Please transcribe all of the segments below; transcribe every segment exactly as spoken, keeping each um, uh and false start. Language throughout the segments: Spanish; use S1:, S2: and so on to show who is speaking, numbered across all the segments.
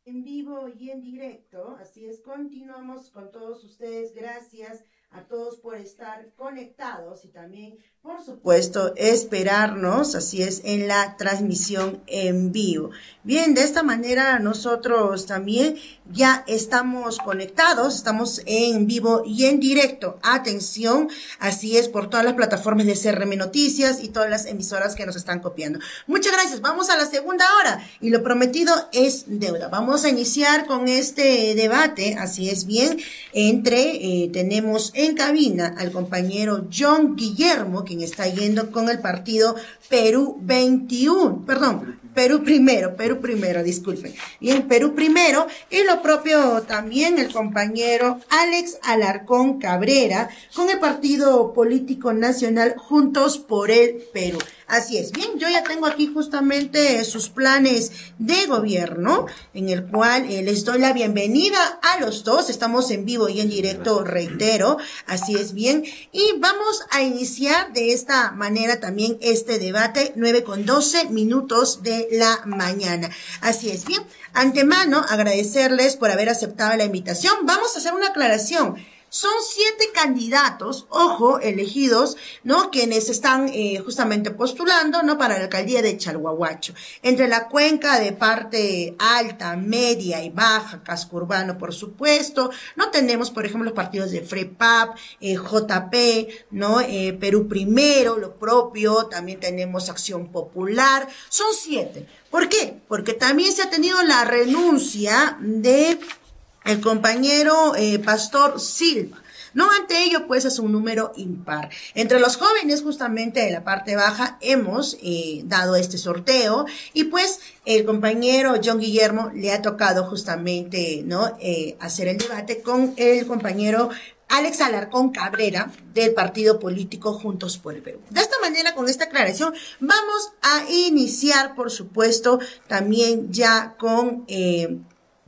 S1: En vivo y en directo, así es, continuamos con todos ustedes, gracias a todos por estar conectados y también, por supuesto, esperarnos, así es, en la transmisión en vivo. Bien, de esta manera nosotros también ya estamos conectados, estamos en vivo y en directo. Atención, así es, por todas las plataformas de C R M Noticias y todas las emisoras que nos están copiando. Muchas gracias, vamos a la segunda hora y lo prometido es deuda. Vamos a iniciar con este debate, así es bien, entre, eh, tenemos en cabina al compañero John Guillermo, quien está yendo con el partido Perú veintiuno, perdón, Perú Primero, Perú Primero, disculpen. Bien, Perú Primero, y lo propio también el compañero Alex Alarcón Cabrera, con el partido político nacional Juntos por el Perú. Así es, bien, yo ya tengo aquí justamente sus planes de gobierno, en el cual eh, les doy la bienvenida a los dos, estamos en vivo y en directo, reitero, así es bien, y vamos a iniciar de esta manera también este debate, nueve con doce minutos de la mañana, así es bien, antemano agradecerles por haber aceptado la invitación. Vamos a hacer una aclaración. Son siete candidatos, ojo, elegidos, ¿no? Quienes están eh, justamente postulando, ¿no? Para la alcaldía de Chalhuahuacho. Entre la cuenca de parte alta, media y baja, casco urbano, por supuesto, ¿no? Tenemos, por ejemplo, los partidos de FREPAP, eh, J P, ¿no? Eh, Perú Primero, lo propio, también tenemos Acción Popular. Son siete. ¿Por qué? Porque también se ha tenido la renuncia de el compañero eh, Pastor Silva. No ante ello, pues es un número impar. Entre los jóvenes, justamente de la parte baja, hemos eh, dado este sorteo y pues el compañero John Guillermo le ha tocado justamente, ¿no? Eh, hacer el debate con el compañero Alex Alarcón Cabrera del partido político Juntos por el Perú. De esta manera, con esta aclaración, vamos a iniciar, por supuesto, también ya con Eh,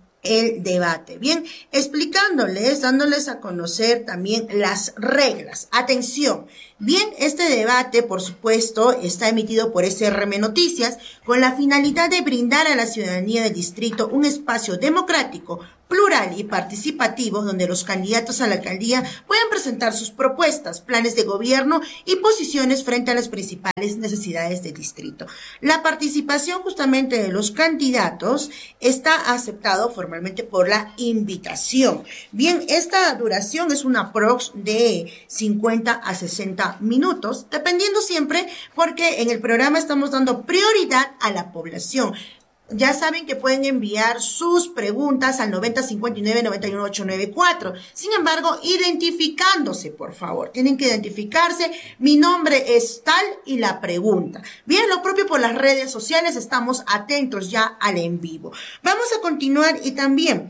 S1: el debate. Bien, explicándoles, dándoles a conocer también las reglas. Atención, bien, este debate, por supuesto, está emitido por S R M Noticias con la finalidad de brindar a la ciudadanía del distrito un espacio democrático, plural y participativo donde los candidatos a la alcaldía puedan presentar sus propuestas, planes de gobierno y posiciones frente a las principales necesidades del distrito. La participación justamente de los candidatos está aceptado formalmente por la invitación. Bien, esta duración es una prox de cincuenta a sesenta minutos, dependiendo siempre porque en el programa estamos dando prioridad a la población. Ya saben que pueden enviar sus preguntas al noventa cincuenta y nueve noventa y uno ochocientos noventa y cuatro. Sin embargo, identificándose, por favor. Tienen que identificarse. Mi nombre es tal y la pregunta. Bien, lo propio por las redes sociales. Estamos atentos ya al en vivo. Vamos a continuar y también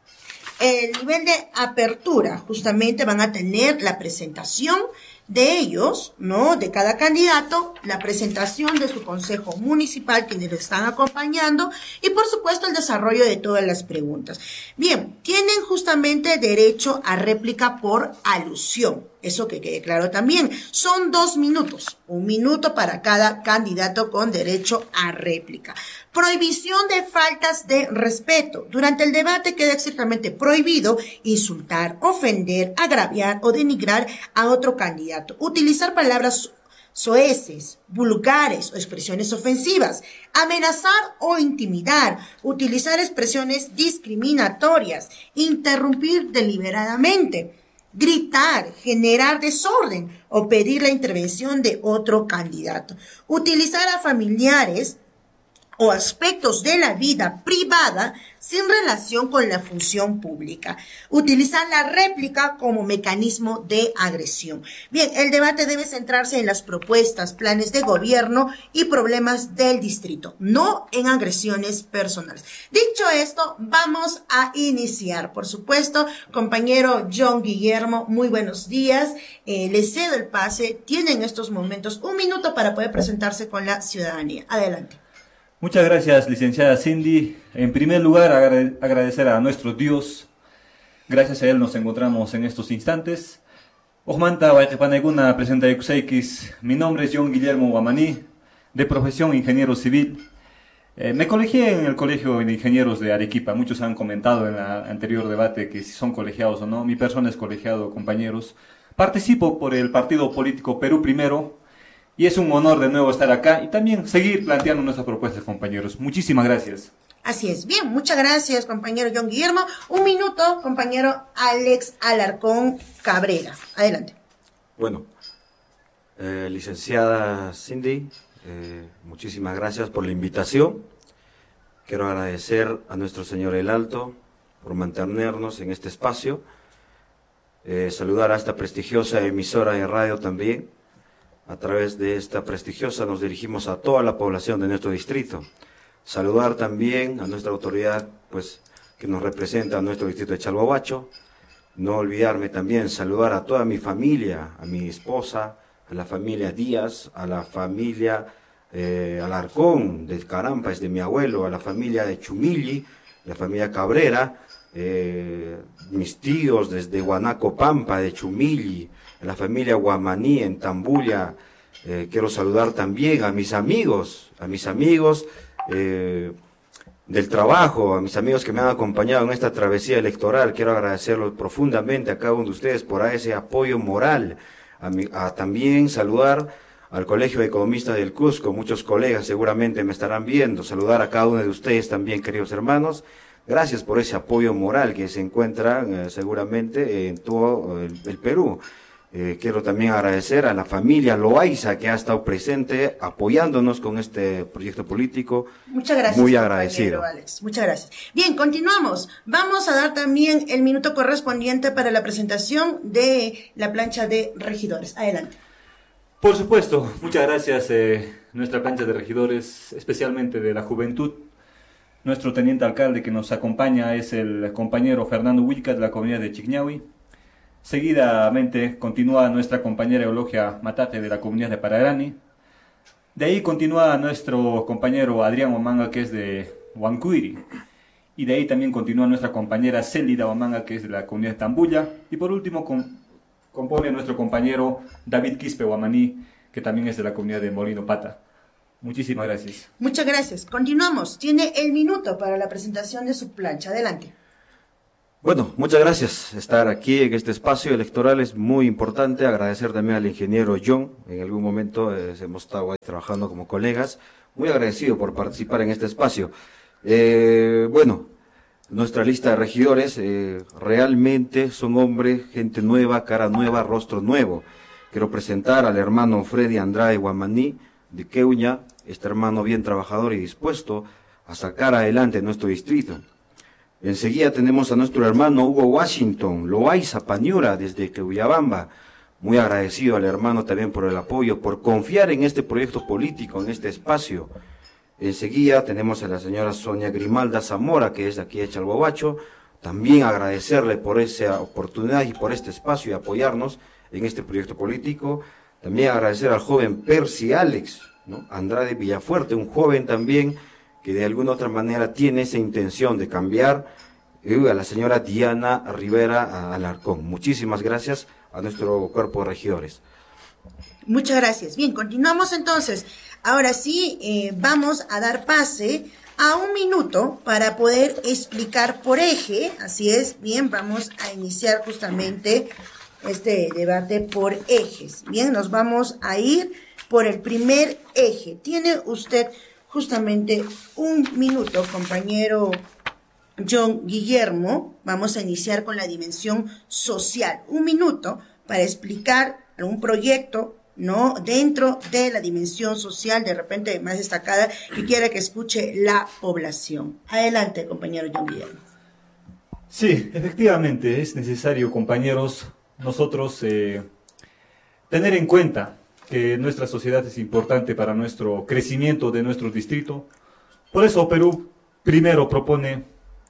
S1: el nivel de apertura. Justamente van a tener la presentación de ellos, ¿no? De cada candidato, la presentación de su consejo municipal, quienes lo están acompañando, y por supuesto el desarrollo de todas las preguntas. Bien, tienen justamente derecho a réplica por alusión. Eso que quede claro también. Son dos minutos, un minuto para cada candidato con derecho a réplica. Prohibición de faltas de respeto. Durante el debate queda estrictamente prohibido insultar, ofender, agraviar o denigrar a otro candidato. Utilizar palabras soeces, vulgares o expresiones ofensivas, amenazar o intimidar, utilizar expresiones discriminatorias, interrumpir deliberadamente, gritar, generar desorden o pedir la intervención de otro candidato, utilizar a familiares o aspectos de la vida privada sin relación con la función pública. Utilizar la réplica como mecanismo de agresión. Bien, el debate debe centrarse en las propuestas, planes de gobierno y problemas del distrito, no en agresiones personales. Dicho esto, vamos a iniciar. Por supuesto, compañero John Guillermo, muy buenos días. Eh, les cedo el pase. Tienen en estos momentos un minuto para poder presentarse con la ciudadanía. Adelante.
S2: Muchas gracias, licenciada Cindy. En primer lugar, agradecer a nuestro Dios. Gracias a Él nos encontramos en estos instantes. Ojmanta, Huaycapaneguna, presenta X. Mi nombre es John Guillermo Guamaní, de profesión ingeniero civil. Eh, me colegié en el Colegio de Ingenieros de Arequipa. Muchos han comentado en el anterior debate que si son colegiados o no. Mi persona es colegiado, compañeros. Participo por el partido político Perú Primero y es un honor de nuevo estar acá y también seguir planteando nuestras propuestas, compañeros. Muchísimas gracias.
S1: Así es. Bien, muchas gracias, compañero John Guillermo. Un minuto, compañero Alex Alarcón Cabrera. Adelante.
S3: Bueno, eh, licenciada Cindy, eh, muchísimas gracias por la invitación. Quiero agradecer a nuestro Señor el Alto por mantenernos en este espacio. Eh, saludar a esta prestigiosa emisora de radio también. A través de esta prestigiosa nos dirigimos a toda la población de nuestro distrito. Saludar también a nuestra autoridad, pues, que nos representa a nuestro distrito de Chalhuahuacho. No olvidarme también saludar a toda mi familia, a mi esposa, a la familia Díaz, a la familia eh, Alarcón de Carampa, es de mi abuelo, a la familia de Chumilli, la familia Cabrera, eh, mis tíos desde Huanaco Pampa, de Chumilli, a la familia Guamaní en Tambulla. Eh, quiero saludar también a mis amigos, a mis amigos eh, del trabajo, a mis amigos que me han acompañado en esta travesía electoral. Quiero agradecerlos profundamente a cada uno de ustedes por ese apoyo moral. A, mi, a también saludar al Colegio de Economistas del Cusco, muchos colegas seguramente me estarán viendo. Saludar a cada uno de ustedes también, queridos hermanos. Gracias por ese apoyo moral que se encuentra eh, seguramente en todo el, el Perú. Eh, quiero también agradecer a la familia Loaiza que ha estado presente apoyándonos con este proyecto político.
S1: Muchas gracias.
S3: Muy agradecido.
S1: Alex. Muchas gracias. Bien, continuamos. Vamos a dar también el minuto correspondiente para la presentación de la plancha de regidores. Adelante.
S2: Por supuesto, muchas gracias eh, nuestra plancha de regidores, especialmente de la juventud. Nuestro teniente alcalde que nos acompaña es el compañero Fernando Huilca de la comunidad de Chiqñahui. Seguidamente continúa nuestra compañera Eulogia Matate de la comunidad de Paragrani. De ahí continúa nuestro compañero Adrián Omanga, que es de Huancuiri. Y de ahí también continúa nuestra compañera Célida Omanga, que es de la comunidad de Tambulla. Y por último com compone nuestro compañero David Quispe Guamaní, que también es de la comunidad de Molino Pata. Muchísimas gracias.
S1: Muchas gracias. Continuamos. Tiene el minuto para la presentación de su plancha. Adelante.
S3: Bueno, muchas gracias. Estar aquí en este espacio electoral es muy importante. Agradecer también al ingeniero John. En algún momento eh, hemos estado ahí trabajando como colegas. Muy agradecido por participar en este espacio. Eh, bueno, nuestra lista de regidores eh, realmente son hombres, gente nueva, cara nueva, rostro nuevo. Quiero presentar al hermano Freddy Andrade Guamaní de Queuña, este hermano bien trabajador y dispuesto a sacar adelante nuestro distrito. Enseguida tenemos a nuestro hermano Hugo Washington, Loaiza Pañura, desde Queuyabamba. Muy agradecido al hermano también por el apoyo, por confiar en este proyecto político, en este espacio. Enseguida tenemos a la señora Sonia Grimalda Zamora, que es de aquí de Chalhuahuacho. También agradecerle por esa oportunidad y por este espacio y apoyarnos en este proyecto político. También agradecer al joven Percy Alex, ¿no? Andrade Villafuerte, un joven también que de alguna otra manera tiene esa intención de cambiar, y a la señora Diana Rivera Alarcón. Muchísimas gracias a nuestro cuerpo de regidores.
S1: Muchas gracias. Bien, continuamos entonces. Ahora sí, eh, vamos a dar pase a un minuto para poder explicar por eje. Así es, bien, vamos a iniciar justamente este debate por ejes. Bien, nos vamos a ir por el primer eje. Tiene usted justamente un minuto, compañero John Guillermo. Vamos a iniciar con la dimensión social. Un minuto para explicar algún proyecto, ¿no?, dentro de la dimensión social, de repente más destacada, que quiera que escuche la población. Adelante, compañero John Guillermo.
S2: Sí, efectivamente, es necesario, compañeros, nosotros eh, tener en cuenta que nuestra sociedad es importante para nuestro crecimiento de nuestro distrito. Por eso Perú primero propone,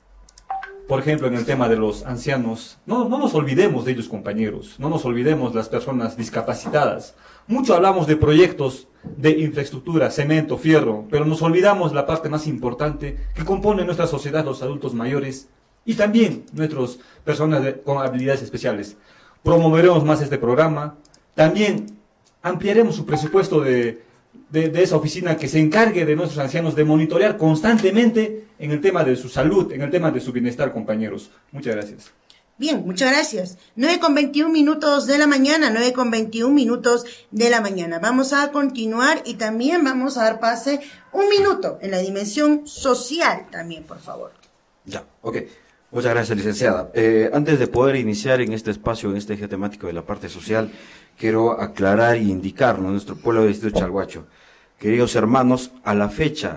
S2: por ejemplo, en el tema de los ancianos, no, no nos olvidemos de ellos, compañeros, no nos olvidemos de las personas discapacitadas. Mucho hablamos de proyectos de infraestructura, cemento, fierro, pero nos olvidamos la parte más importante que compone nuestra sociedad, los adultos mayores y también nuestras personas de, con habilidades especiales. Promoveremos más este programa, también ampliaremos su presupuesto de de, de esa oficina que se encargue de nuestros ancianos de monitorear constantemente en el tema de su salud, en el tema de su bienestar, compañeros. Muchas gracias.
S1: Bien, muchas gracias. nueve con veintiún minutos de la mañana, nueve con veintiún minutos de la mañana. Vamos a continuar y también vamos a dar pase un minuto en la dimensión social también, por favor.
S3: Ya, ok. Muchas gracias, licenciada. Eh, antes de poder iniciar en este espacio, en este eje temático de la parte social, quiero aclarar y indicarnos, nuestro pueblo del distrito de Chalhuacho, queridos hermanos, a la fecha,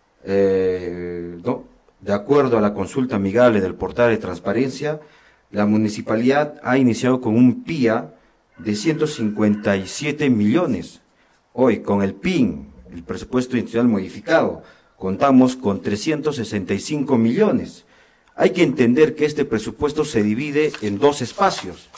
S3: eh, ¿no? de acuerdo a la consulta amigable del portal de transparencia, la municipalidad ha iniciado con un P I A de ciento cincuenta y siete millones. Hoy, con el P I N, el presupuesto institucional modificado, contamos con trescientos sesenta y cinco millones. Hay que entender que este presupuesto se divide en dos espacios.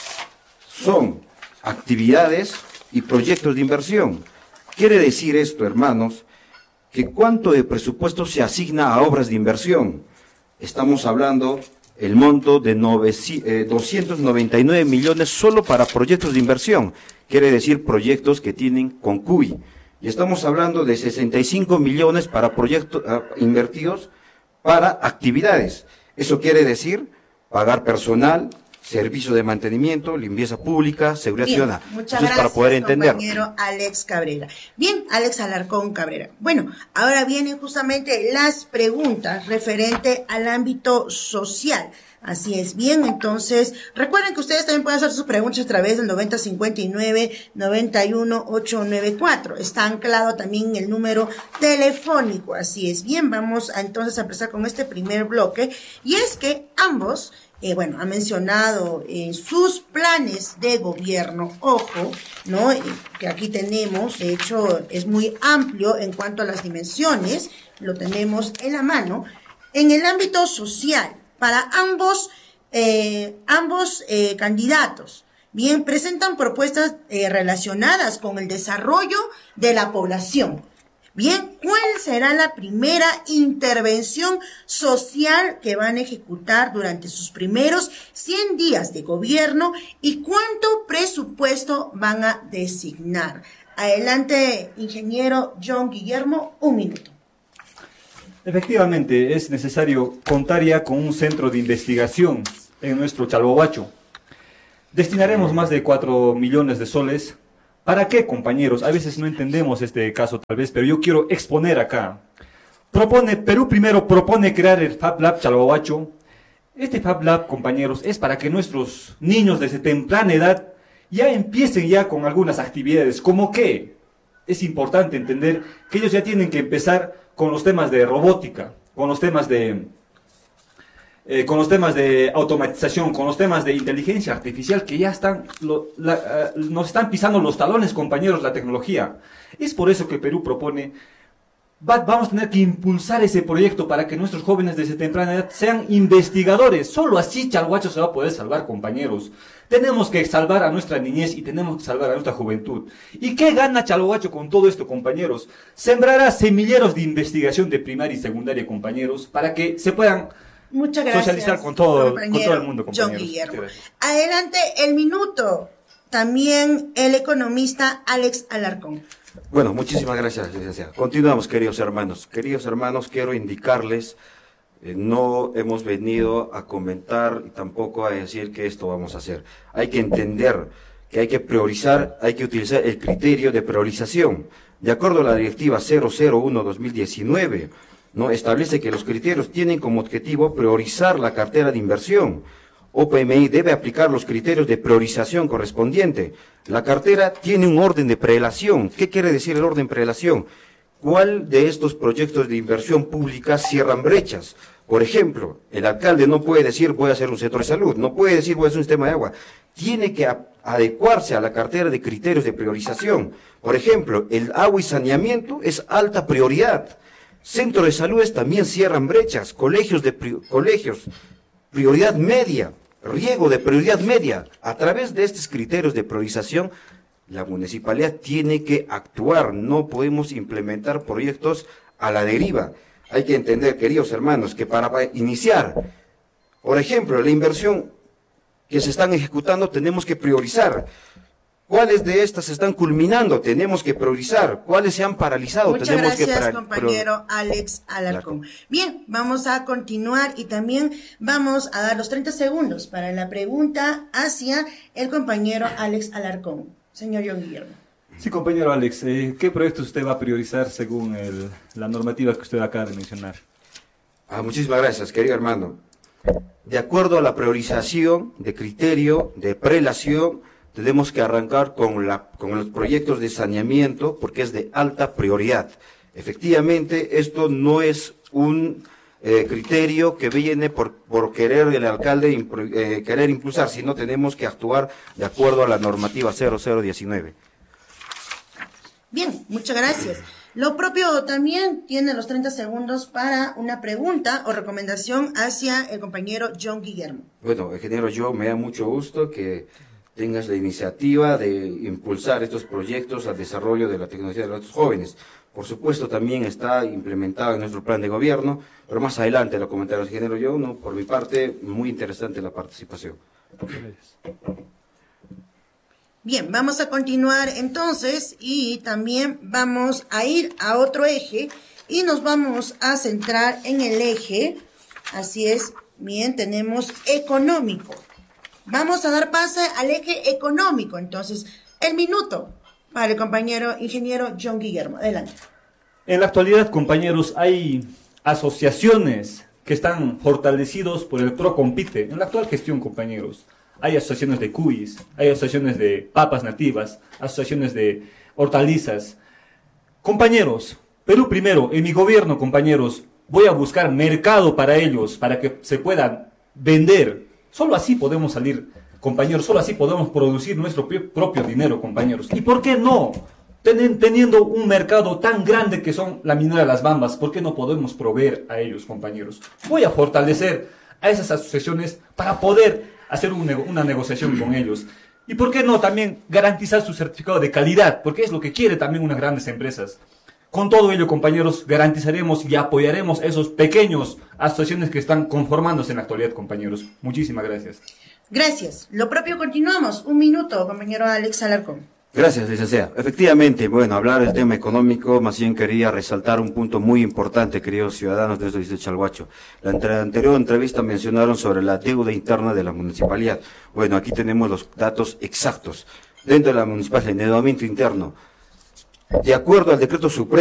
S3: Son actividades y proyectos de inversión. Quiere decir esto, hermanos, que cuánto de presupuesto se asigna a obras de inversión. Estamos hablando el monto de doscientos noventa y nueve millones solo para proyectos de inversión. Quiere decir proyectos que tienen con C U I. Y estamos hablando de sesenta y cinco millones para proyectos uh, invertidos para actividades. Eso quiere decir pagar personal, servicio de mantenimiento, limpieza pública, seguridad
S1: Bien,
S3: ciudadana.
S1: muchas
S3: Eso
S1: gracias,
S3: es para poder entender.
S1: compañero Alex Cabrera. Bien, Alex Alarcón Cabrera. Bueno, ahora vienen justamente las preguntas referente al ámbito social. Así es, bien, entonces, recuerden que ustedes también pueden hacer sus preguntas a través del noventa cincuenta y nueve, noventa y uno, ochocientos noventa y cuatro. Está anclado también el número telefónico, así es, bien, vamos a, entonces a empezar con este primer bloque, y es que ambos, eh, bueno, han mencionado en eh, sus planes de gobierno, ojo, ¿no? Eh, que aquí tenemos, de hecho, es muy amplio en cuanto a las dimensiones, lo tenemos en la mano, en el ámbito social. Para ambos, eh, ambos eh, candidatos, bien, presentan propuestas eh, relacionadas con el desarrollo de la población. Bien, ¿cuál será la primera intervención social que van a ejecutar durante sus primeros cien días de gobierno y cuánto presupuesto van a designar? Adelante, ingeniero John Guillermo, un minuto.
S2: Efectivamente, es necesario contar ya con un centro de investigación en nuestro Chalhuacho. Destinaremos más de cuatro millones de soles. ¿Para qué, compañeros? A veces no entendemos este caso tal vez, pero yo quiero exponer acá. Propone, Perú primero propone crear el Fab Lab Chalhuacho. Este Fab Lab, compañeros, es para que nuestros niños desde temprana edad ya empiecen ya con algunas actividades. ¿Cómo qué? Es importante entender que ellos ya tienen que empezar con los temas de robótica, con los temas de, eh, con los temas de automatización, con los temas de inteligencia artificial que ya están, lo, la, uh, nos están pisando los talones, compañeros, la tecnología. Es por eso que Perú propone, va, vamos a tener que impulsar ese proyecto para que nuestros jóvenes desde temprana edad sean investigadores. Solo así Chalhuacho se va a poder salvar, compañeros. Tenemos que salvar a nuestra niñez y tenemos que salvar a nuestra juventud. ¿Y qué gana Chalhuacho con todo esto, compañeros? Sembrará semilleros de investigación de primaria y secundaria, compañeros, para que se puedan
S1: Muchas gracias,
S2: socializar con todo, con todo el mundo, compañeros.
S1: John Guillermo. Adelante, el minuto. También el economista Alex Alarcón.
S3: Bueno, muchísimas gracias, licenciada. Continuamos, queridos hermanos. Queridos hermanos, quiero indicarles, eh, no hemos venido a comentar y tampoco a decir que esto vamos a hacer. Hay que entender que hay que priorizar, hay que utilizar el criterio de priorización. De acuerdo a la directiva cero cero uno dos mil diecinueve, ¿no? Establece que los criterios tienen como objetivo priorizar la cartera de inversión. O P M I debe aplicar los criterios de priorización correspondiente. La cartera tiene un orden de prelación. ¿Qué quiere decir el orden de prelación? ¿Cuál de estos proyectos de inversión pública cierran brechas? Por ejemplo, el alcalde no puede decir voy a hacer un centro de salud, no puede decir voy a hacer un sistema de agua. Tiene que adecuarse a la cartera de criterios de priorización. Por ejemplo, el agua y saneamiento es alta prioridad. Centros de salud también cierran brechas. Colegios de pri colegios, prioridad media. Riego de prioridad media. A través de estos criterios de priorización, la municipalidad tiene que actuar. No podemos implementar proyectos a la deriva. Hay que entender, queridos hermanos, que para iniciar, por ejemplo, la inversión que se están ejecutando, tenemos que priorizar. ¿Cuáles de estas se están culminando? Tenemos que priorizar. ¿Cuáles se han paralizado?
S1: Muchas
S3: Tenemos
S1: gracias,
S3: que
S1: compañero Alex Alarcón. Bien, vamos a continuar y también vamos a dar los treinta segundos para la pregunta hacia el compañero Alex Alarcón. Señor John Guillermo.
S2: Sí, compañero Alex, eh, ¿qué proyectos usted va a priorizar según el, la normativa que usted acaba de mencionar?
S3: Ah, muchísimas gracias, querido hermano. De acuerdo a la priorización de criterio, de prelación, tenemos que arrancar con, la, con los proyectos de saneamiento porque es de alta prioridad. Efectivamente, esto no es un eh, criterio que viene por, por querer el alcalde eh, querer impulsar, sino tenemos que actuar de acuerdo a la normativa cero cero diecinueve.
S1: Bien, muchas gracias. Lo propio también tiene los treinta segundos para una pregunta o recomendación hacia el compañero John Guillermo.
S3: Bueno, ingeniero, yo me da mucho gusto que tengas la iniciativa de impulsar estos proyectos al desarrollo de la tecnología de los jóvenes. Por supuesto, también está implementado en nuestro plan de gobierno, pero más adelante lo comentará el ingeniero yo, ¿no? Por mi parte, muy interesante la participación.
S2: Gracias.
S1: Bien, vamos a continuar entonces y también vamos a ir a otro eje y nos vamos a centrar en el eje, así es, bien, tenemos económico. Vamos a dar pase al eje económico, entonces, el minuto para el compañero ingeniero John Guillermo. Adelante.
S2: En la actualidad, compañeros, hay asociaciones que están fortalecidos por el PROCOMPITE. En la actual gestión, compañeros, hay asociaciones de cuis, hay asociaciones de papas nativas, asociaciones de hortalizas. Compañeros, Perú primero, en mi gobierno, compañeros, voy a buscar mercado para ellos, para que se puedan vender. Solo así podemos salir, compañeros, solo así podemos producir nuestro propio dinero, compañeros. ¿Y por qué no? Ten, teniendo un mercado tan grande que son la minera de Las Bambas, ¿por qué no podemos proveer a ellos, compañeros? Voy a fortalecer a esas asociaciones para poder hacer un, una negociación con ellos. ¿Y por qué no también garantizar su certificado de calidad? Porque es lo que quieren también unas grandes empresas. Con todo ello, compañeros, garantizaremos y apoyaremos a esos pequeños asociaciones que están conformándose en la actualidad, compañeros. Muchísimas gracias.
S1: Gracias. Lo propio continuamos. Un minuto, compañero Alex Alarcón.
S3: Gracias, licenciada. Efectivamente, bueno, hablar del tema económico, más bien quería resaltar un punto muy importante, queridos ciudadanos de nuestro distrito de Chalhuacho. La entre, anterior entrevista mencionaron sobre la deuda interna de la municipalidad. Bueno, aquí tenemos los datos exactos. Dentro de la municipalidad, el endeudamiento interno, de acuerdo al decreto supremo,